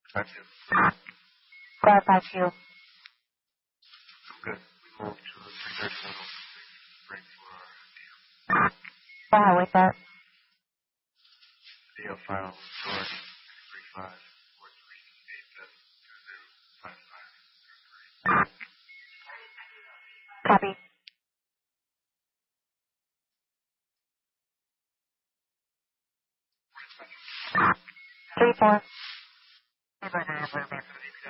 5 2. Square 5-2. I'm good. We moved to the 331 break for The highway start. DL file storage 35 4387 Copy. Three 4.